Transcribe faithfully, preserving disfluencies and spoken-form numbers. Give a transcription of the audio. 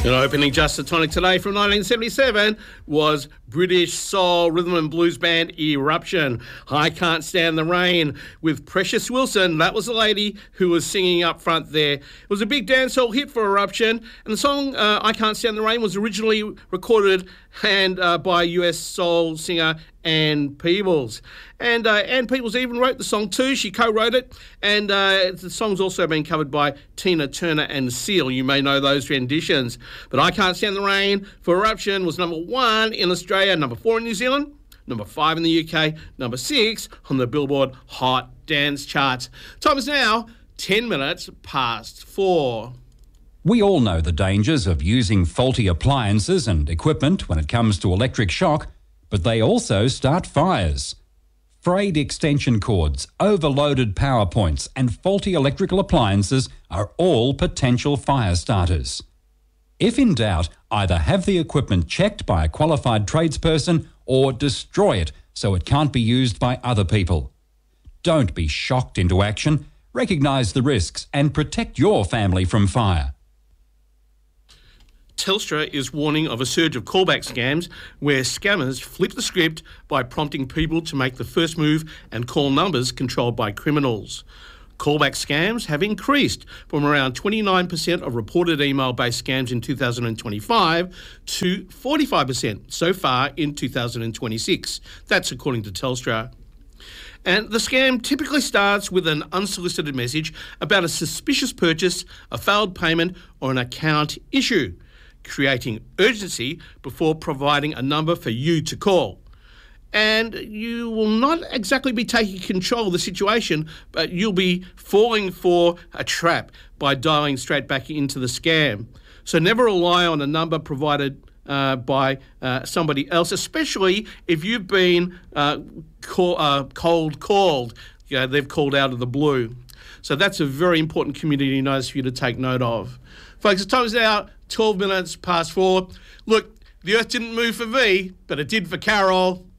And opening Just the Tonic today from nineteen seventy-seven was British soul rhythm and blues band Eruption. I Can't Stand the Rain with Precious Wilson. That was the lady who was singing up front there. It was a big dancehall hit for Eruption, and the song uh, I Can't Stand the Rain was originally recorded and uh, by U S soul singer Ann Peebles. And uh, Ann Peebles even wrote the song too. She co-wrote it, and uh, the song's also been covered by Tina Turner and Seal. You may know those renditions. But I Can't Stand the Rain for Eruption was number one in Australia, number four in New Zealand, number five in the U K, number six on the Billboard Hot Dance Charts. Time is now ten minutes past four. We all know the dangers of using faulty appliances and equipment when it comes to electric shock, but they also start fires. Frayed extension cords, overloaded power points and faulty electrical appliances are all potential fire starters. If in doubt, either have the equipment checked by a qualified tradesperson or destroy it so it can't be used by other people. Don't be shocked into action. Recognise the risks and protect your family from fire. Telstra is warning of a surge of callback scams where scammers flip the script by prompting people to make the first move and call numbers controlled by criminals. Callback scams have increased from around twenty-nine percent of reported email-based scams in two thousand twenty-five to forty-five percent so far in two thousand twenty-six. That's according to Telstra. And the scam typically starts with an unsolicited message about a suspicious purchase, a failed payment or an account issue, creating urgency before providing a number for you to call. And you will not exactly be taking control of the situation, but you'll be falling for a trap by dialing straight back into the scam. So never rely on a number provided uh, by uh, somebody else, especially if you've been uh, call, uh, cold called. You know, they've called out of the blue. So that's a very important community notice for you to take note of. Folks, the time is now twelve minutes past four. Look, the earth didn't move for V, but it did for Carol.